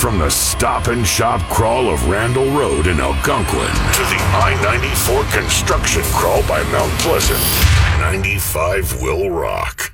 From the Stop and Shop crawl of Randall Road in Algonquin to the I-94 construction crawl by Mount Pleasant, 95 will rock.